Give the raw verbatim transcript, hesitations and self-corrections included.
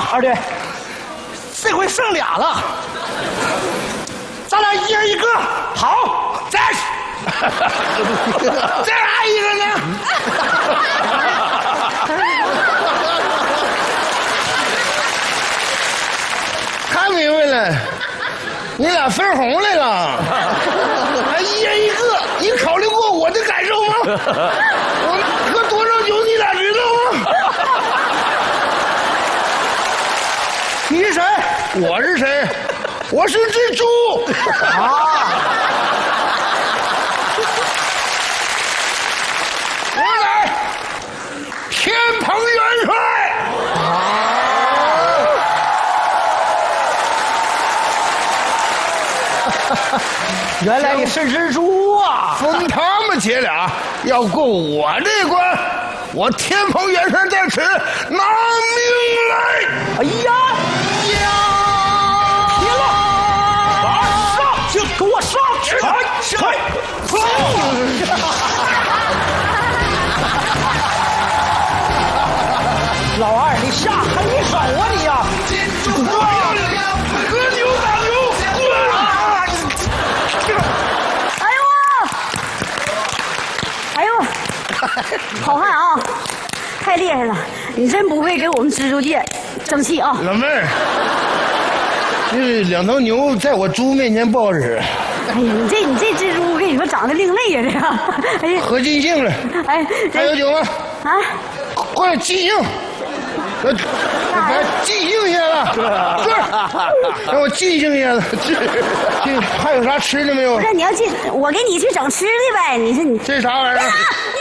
二队，这回剩俩了，咱俩一人一个。好，再再来一个呢？ 看明白了，你俩分红来了，还一人一个，你考虑过我的感受吗？我喝多少酒，你俩知道吗？你是谁？我是谁？我是蜘蛛啊！我来，天蓬元帅啊！ 原来你是蜘蛛啊！ 封他们姐俩要过我这关，我天蓬元帅在此拿命来！ 哎呀呀！别了，啊上，就给我上！来，来，老二，你下黑手啊你呀！ 喝牛打牛！ 哎呦，哎呦，好汉啊，太厉害了！你真不会给我们蜘蛛界争气啊！ 老妹儿，这两头牛在我猪面前不好使。 哎呀，你这你这蜘蛛，我跟你说长得另类呀，这个。哎呀， 喝尽兴了。 哎， 还有酒吗？ 啊， 快尽兴！来，来尽兴一下子，是，让我尽兴一下子。这还有啥吃的没有不？是你要进，我给你去整吃的呗。你说你这啥玩意儿？ 你